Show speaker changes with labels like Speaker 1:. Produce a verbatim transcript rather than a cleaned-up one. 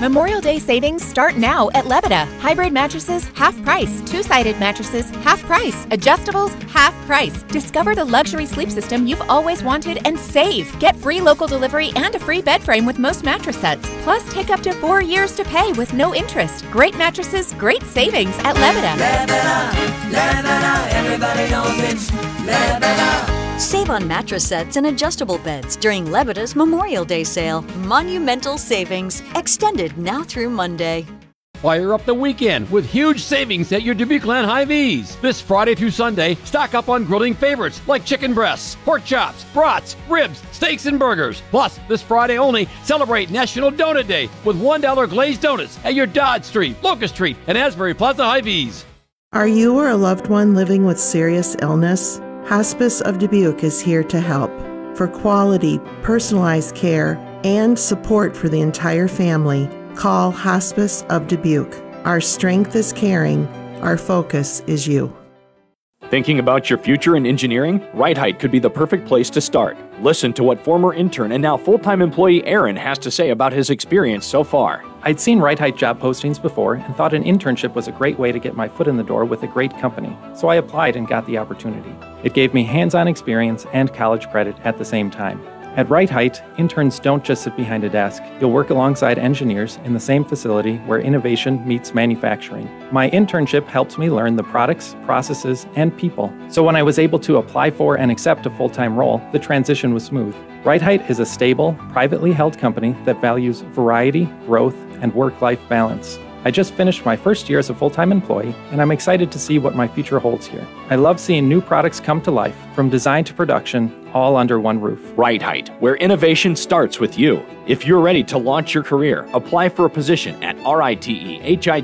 Speaker 1: Memorial Day savings start now at Lebeda. Hybrid mattresses, half price. Two-sided mattresses, half price. Adjustables, half price. Discover the luxury sleep system you've always wanted and save. Get free local delivery and a free bed frame with most mattress sets. Plus, take up to four years to pay with no interest. Great mattresses, great savings at Lebeda.
Speaker 2: Lebeda, Lebeda, everybody knows it's Lebeda.
Speaker 3: Save on mattress sets and adjustable beds during Lebeda's Memorial Day sale. Monumental savings, extended now through Monday.
Speaker 4: Fire up the weekend with huge savings at your Dubuque Land Hy-Vees. This Friday through Sunday, stock up on grilling favorites like chicken breasts, pork chops, brats, ribs, steaks, and burgers. Plus, this Friday only, celebrate National Donut Day with one dollar glazed donuts at your Dodge Street, Locust Street, and Asbury Plaza Hy-Vees.
Speaker 5: Are you or a loved one living with serious illness? Hospice of Dubuque is here to help. For quality, personalized care and support for the entire family, call Hospice of Dubuque. Our strength is caring. Our focus is you.
Speaker 6: Thinking about your future in engineering? Right Height could be the perfect place to start. Listen to what former intern and now full-time employee Aaron has to say about his experience so far.
Speaker 7: I'd seen Right Height job postings before and thought an internship was a great way to get my foot in the door with a great company, so I applied and got the opportunity. It gave me hands-on experience and college credit at the same time. At Right Height, interns don't just sit behind a desk. You'll work alongside engineers in the same facility where innovation meets manufacturing. My internship helped me learn the products, processes, and people. So when I was able to apply for and accept a full-time role, the transition was smooth. Right Height is a stable, privately held company that values variety, growth, and work-life balance. I just finished my first year as a full-time employee, and I'm excited to see what my future holds here. I love seeing new products come to life, from design to production, all under one roof.
Speaker 6: Right Height, where innovation starts with you. If you're ready to launch your career, apply for a position at ritehite